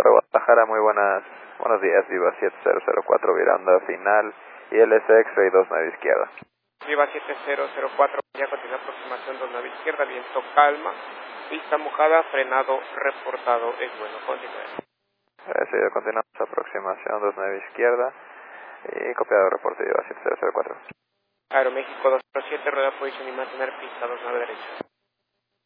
Torre Guadalajara, muy buenos días, Viva 7004, virando final, ILS X-Ray 29 izquierda. Viva 7004, ya continúa aproximación 29 izquierda, viento calma, pista mojada, frenado reportado, es bueno, continúe. Sí, continuamos aproximación 29 izquierda y copiado reporte Viva 7004. Aeroméxico 207, rueda posición y mantener pista 29 derecha.